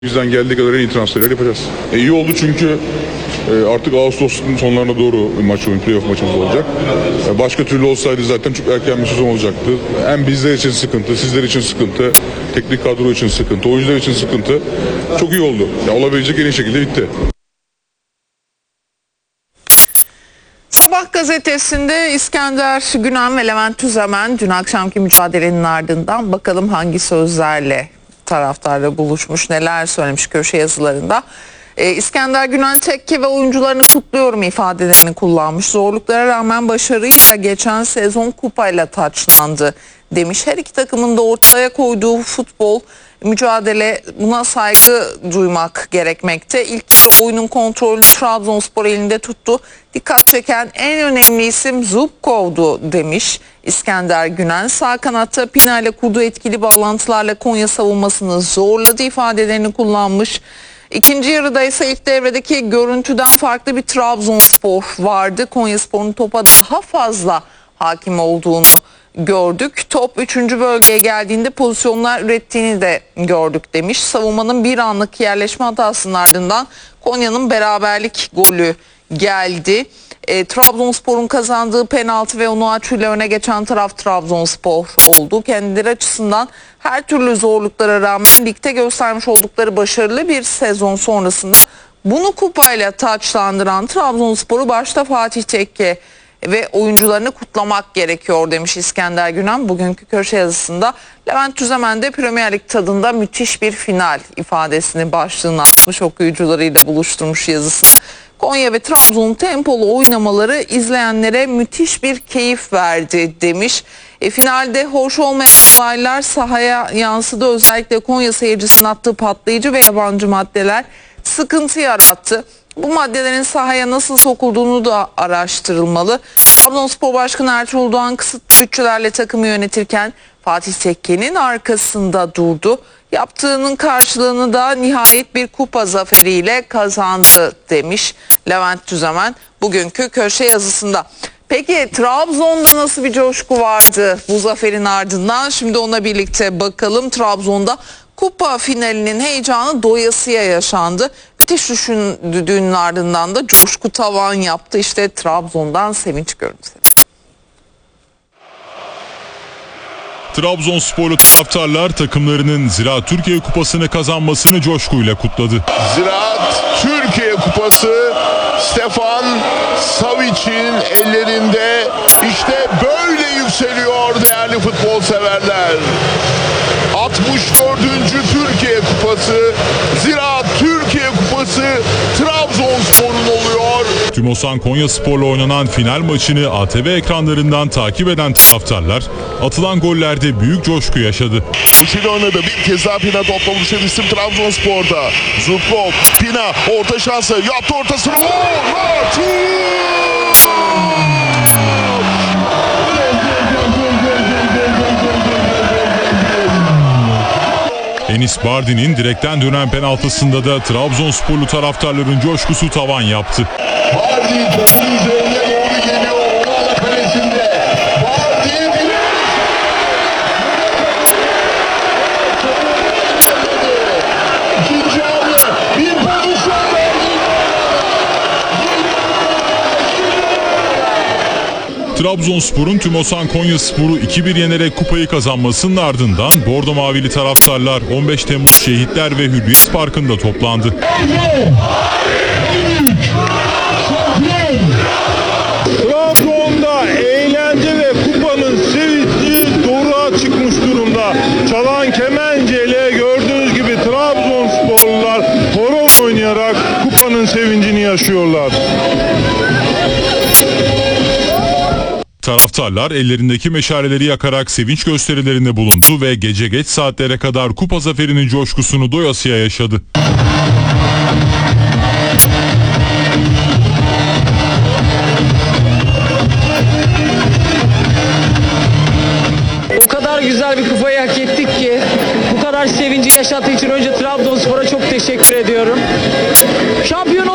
Bizden geldiği kadar en iyi transferleri yapacağız. İyi oldu çünkü artık Ağustos'un sonlarına doğru playoff maçımız olacak. Başka türlü olsaydı zaten çok erken bir sezon olacaktı. Hem bizler için sıkıntı, sizler için sıkıntı, teknik kadro için sıkıntı, oyuncular için sıkıntı. Çok iyi oldu. Olabilecek en iyi şekilde bitti. Sabah gazetesinde İskender Günen ve Levent Tüzemen dün akşamki mücadelenin ardından bakalım hangi sözlerle taraftarla buluşmuş, neler söylemiş köşe yazılarında. İskender Günen tekke ve oyuncularını kutluyorum ifadelerini kullanmış. Zorluklara rağmen başarıyla geçen sezon kupayla taçlandı demiş. Her iki takımın da ortaya koyduğu futbol, mücadele, buna saygı duymak gerekmekte. İlk oyunun kontrolü Trabzonspor elinde tuttu. Dikkat çeken en önemli isim Zubkov'du demiş İskender Günen. Sağ kanatta Pina ile kurduğu etkili bağlantılarla Konya savunmasını zorladı ifadelerini kullanmış. İkinci yarıda ise ilk devredeki görüntüden farklı bir Trabzonspor vardı. Konyaspor'un topa daha fazla hakim olduğunu gördük. Top 3. bölgeye geldiğinde pozisyonlar ürettiğini de gördük demiş. Savunmanın bir anlık yerleşme hatasının ardından Konya'nın beraberlik golü geldi. Trabzonspor'un kazandığı penaltı ve Onuachu ile öne geçen taraf Trabzonspor oldu. Kendileri açısından her türlü zorluklara rağmen ligde göstermiş oldukları başarılı bir sezon sonrasında bunu kupayla taçlandıran Trabzonspor'u başta Fatih Tekke ve oyuncularını kutlamak gerekiyor demiş İskender Günen bugünkü köşe yazısında. Levent Tüzemen de Premier Lig tadında müthiş bir final ifadesini başlığına atmış, okuyucularıyla buluşturmuş yazısını. Konya ve Trabzon'un tempolu oynamaları izleyenlere müthiş bir keyif verdi demiş. Finalde hoş olmayan olaylar sahaya yansıdı. Özellikle Konya seyircisinin attığı patlayıcı ve yabancı maddeler sıkıntı yarattı. Bu maddelerin sahaya nasıl sokulduğunu da araştırılmalı. Trabzonspor Başkanı Ertuğrul Doğan kısıtlı bütçelerle takımı yönetirken Fatih Tekke'nin arkasında durdu. Yaptığının karşılığını da nihayet bir kupa zaferiyle kazandı demiş Levent Tüzemen bugünkü köşe yazısında. Peki Trabzon'da nasıl bir coşku vardı bu zaferin ardından? Şimdi ona birlikte bakalım. Trabzon'da kupa finalinin heyecanı doyasıya yaşandı. Müthiş düşündüğünün ardından da coşku tavan yaptı. İşte Trabzon'dan sevinç görüntüleri. Trabzonsporlu taraftarlar takımlarının Ziraat Türkiye Kupası'nı kazanmasını coşkuyla kutladı. Ziraat Türkiye Kupası Stefan Savic'in ellerinde, işte böyle yükseliyor değerli futbol severler. 64. Türkiye Kupası, Ziraat Türkiye Kupası Trabzonspor'un oluyor. Tümosan Konyaspor'la oynanan final maçını ATV ekranlarından takip eden taraftarlar atılan gollerde büyük coşku yaşadı. Ultili oynadı, bir kez daha Pina topla buluşan isim Trabzonspor'da. Zubkov, Pina orta şansı yaptı, ortasını. Enis Bardin'in direkten dönen penaltısında da Trabzonsporlu taraftarların coşkusu tavan yaptı. Bardin topun üzerine doğru geliyor, Ovala kalesinde. Bardin İkinci hamle, bir pozisyon. Trabzonspor'un Tümosan Konyaspor'u 2-1 yenerek kupayı kazanmasının ardından Bordo Mavili taraftarlar 15 Temmuz Şehitler ve Hürriyet Parkı'nda toplandı. Trabzon'da eğlence ve kupanın sevinci doruğa çıkmış durumda. Çalan kemenceyle gördüğünüz gibi Trabzonsporlular horon oynayarak kupanın sevincini yaşıyorlar. Taraftarlar ellerindeki meşaleleri yakarak sevinç gösterilerinde bulundu ve gece geç saatlere kadar kupa zaferinin coşkusunu doyasıya yaşadı. O kadar güzel bir kupayı hak ettik ki bu kadar sevinci yaşattığı için önce Trabzonspor'a çok teşekkür ediyorum. Şampiyon